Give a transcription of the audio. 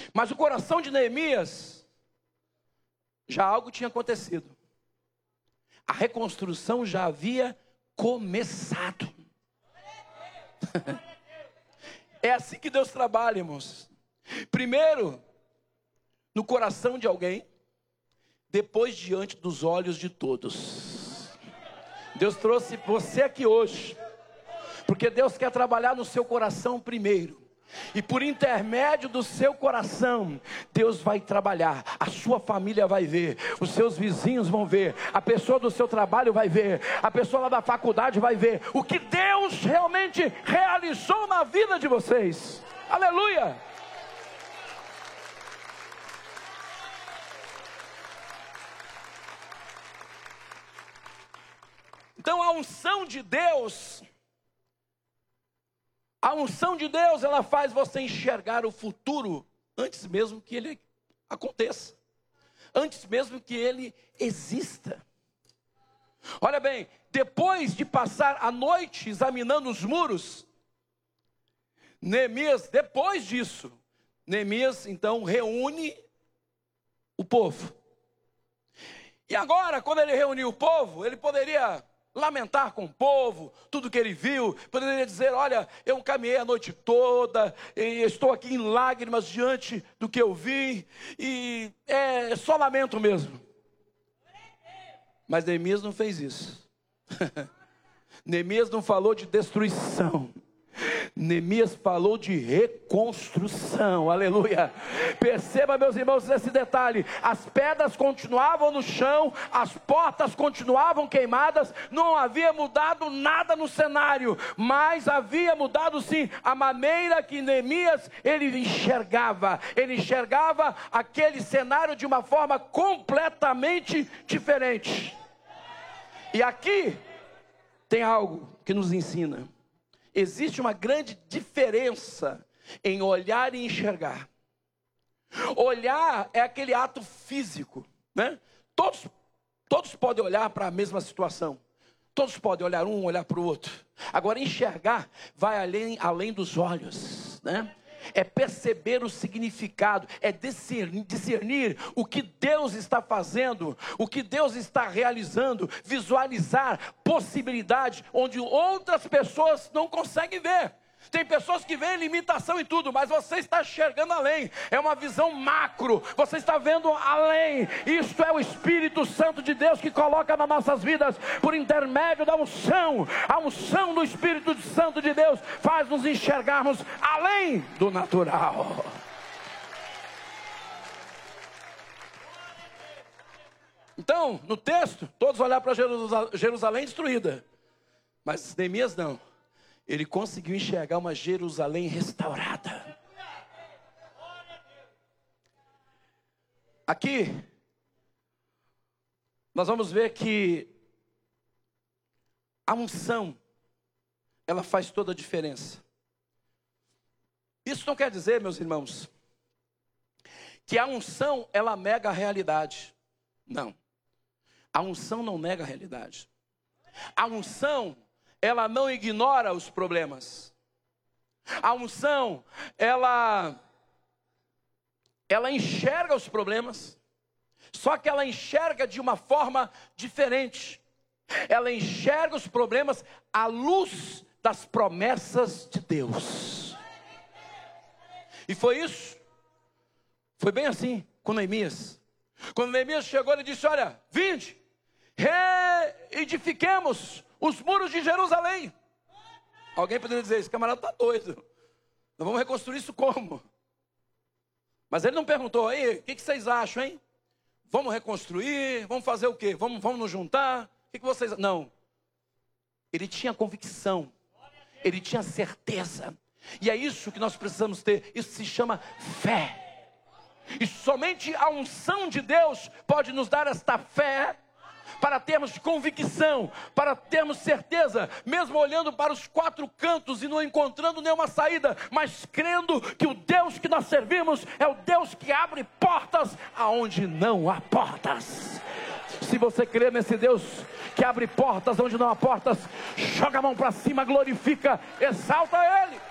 Mas o coração de Neemias, já algo tinha acontecido. A reconstrução já havia começado. É assim que Deus trabalha, irmãos. Primeiro, no coração de alguém, depois diante dos olhos de todos. Deus trouxe você aqui hoje, porque Deus quer trabalhar no seu coração primeiro. E por intermédio do seu coração, Deus vai trabalhar. A sua família vai ver, os seus vizinhos vão ver, a pessoa do seu trabalho vai ver, a pessoa lá da faculdade vai ver o que Deus realmente realizou na vida de vocês. Aleluia! Então a unção de Deus, ela faz você enxergar o futuro antes mesmo que ele aconteça, antes mesmo que ele exista. Olha bem, depois de passar a noite examinando os muros, Neemias então reúne o povo. E agora, quando ele reuniu o povo, ele poderia lamentar com o povo, tudo que ele viu, poderia dizer, olha, eu caminhei a noite toda, e estou aqui em lágrimas diante do que eu vi, e é só lamento mesmo. Mas Neemias não fez isso. Neemias não falou de destruição. Neemias falou de reconstrução, aleluia. Perceba, meus irmãos, esse detalhe: as pedras continuavam no chão, as portas continuavam queimadas, não havia mudado nada no cenário, mas havia mudado sim a maneira que Neemias ele enxergava aquele cenário de uma forma completamente diferente. E aqui tem algo que nos ensina. Existe uma grande diferença em olhar e enxergar. Olhar é aquele ato físico, né? Todos podem olhar para a mesma situação. Todos podem olhar um, olhar para o outro. Agora enxergar vai além dos olhos, né? É perceber o significado, é discernir o que Deus está fazendo, o que Deus está realizando, visualizar possibilidades onde outras pessoas não conseguem ver. Tem pessoas que veem limitação em tudo, mas você está enxergando além. É uma visão macro, você está vendo além. Isto é o Espírito Santo de Deus que coloca nas nossas vidas por intermédio da unção. A unção do Espírito Santo de Deus faz nos enxergarmos além do natural. Então, no texto, todos olharam para Jerusalém destruída, mas Neemias não. Ele conseguiu enxergar uma Jerusalém restaurada. Aqui, nós vamos ver que a unção, ela faz toda a diferença. Isso não quer dizer, meus irmãos, que a unção, ela nega a realidade. Não. A unção não nega a realidade. A unção, ela não ignora os problemas. A unção, ela enxerga os problemas, só que ela enxerga de uma forma diferente. Ela enxerga os problemas à luz das promessas de Deus. E foi isso. Foi bem assim com Neemias. Quando Neemias chegou, ele disse, olha, vinde, reedifiquemos os muros de Jerusalém. Alguém poderia dizer, esse camarada está doido. Nós vamos reconstruir isso como? Mas ele não perguntou, aí, o que vocês acham, hein? Vamos reconstruir? Vamos fazer o quê? Vamos nos juntar? O que vocês... Não. Ele tinha convicção. Ele tinha certeza. E é isso que nós precisamos ter. Isso se chama fé. E somente a unção de Deus pode nos dar esta fé, para termos convicção, para termos certeza, mesmo olhando para os quatro cantos e não encontrando nenhuma saída, mas crendo que o Deus que nós servimos é o Deus que abre portas aonde não há portas. Se você crê nesse Deus que abre portas onde não há portas, joga a mão para cima, glorifica, exalta Ele.